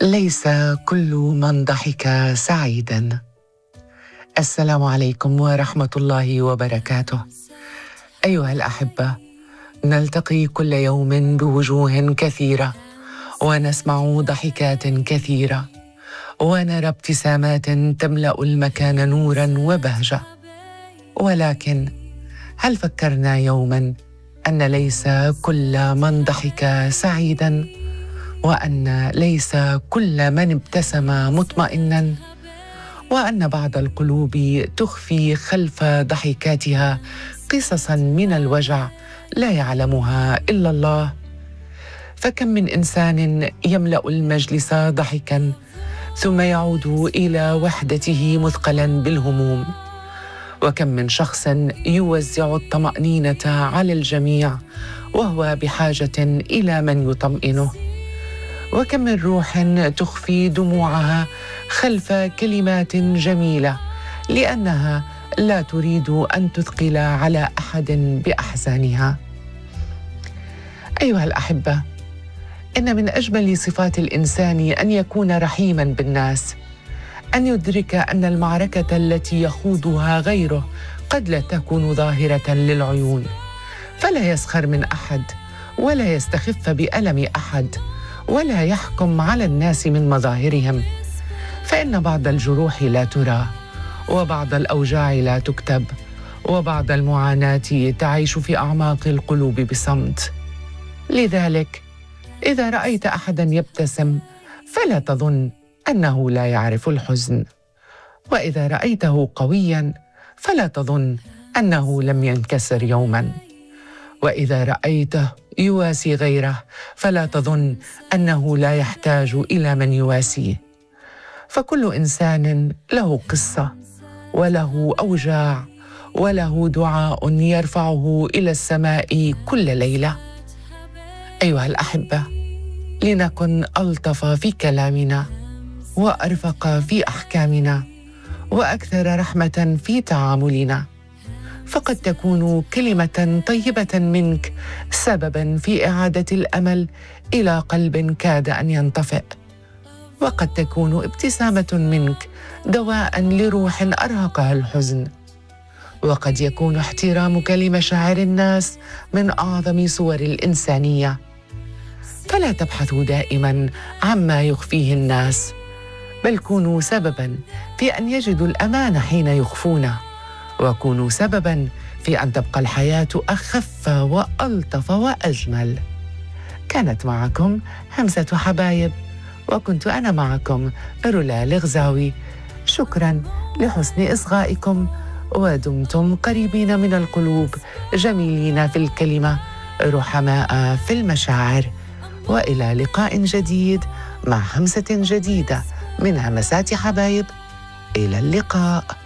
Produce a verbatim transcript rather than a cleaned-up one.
ليس كل من ضحك سعيدا. السلام عليكم ورحمة الله وبركاته. أيها الأحبة، نلتقي كل يوم بوجوه كثيرة، ونسمع ضحكات كثيرة، ونرى ابتسامات تملأ المكان نوراً وبهجة. ولكن هل فكرنا يوماً أن ليس كل من ضحك سعيداً؟ وأن ليس كل من ابتسم مطمئناً؟ وأن بعض القلوب تخفي خلف ضحكاتها قصصاً من الوجع لا يعلمها إلا الله. فكم من إنسان يملأ المجلس ضحكاً ثم يعود إلى وحدته مثقلاً بالهموم، وكم من شخص يوزع الطمأنينة على الجميع وهو بحاجة إلى من يطمئنه، وكم من روح تخفي دموعها خلف كلمات جميلة لأنها لا تريد أن تثقل على أحد بأحزانها. أيها الأحبة، إن من أجمل صفات الإنسان أن يكون رحيماً بالناس، أن يدرك أن المعركة التي يخوضها غيره قد لا تكون ظاهرة للعيون، فلا يسخر من أحد ولا يستخف بألم أحد ولا يحكم على الناس من مظاهرهم، فإن بعض الجروح لا ترى، وبعض الأوجاع لا تكتب، وبعض المعاناة تعيش في أعماق القلوب بصمت. لذلك إذا رأيت أحداً يبتسم فلا تظن أنه لا يعرف الحزن، وإذا رأيته قوياً فلا تظن أنه لم ينكسر يوماً، وإذا رأيته يواسي غيره فلا تظن أنه لا يحتاج إلى من يواسيه. فكل إنسان له قصة وله أوجاع وله دعاء يرفعه إلى السماء كل ليلة. أيها الأحبة، لنكن ألطف في كلامنا، وأرفق في أحكامنا، وأكثر رحمة في تعاملنا، فقد تكون كلمة طيبة منك سبباً في إعادة الأمل إلى قلب كاد أن ينطفئ، وقد تكون ابتسامة منك دواء لروح أرهقها الحزن، وقد يكون احترامك لمشاعر الناس من أعظم صور الإنسانية. فلا تبحثوا دائماً عما يخفيه الناس، بل كونوا سبباً في أن يجدوا الأمان حين يخفونه، وكونوا سبباً في أن تبقى الحياة أخف وألطف وأجمل. كانت معكم همسة حبايب، وكنت أنا معكم رولا الغزاوي. شكراً لحسن إصغائكم، ودمتم قريبين من القلوب، جميلين في الكلمة، رحماء في المشاعر. وإلى لقاء جديد مع همسة جديدة من همسات حبايب. إلى اللقاء.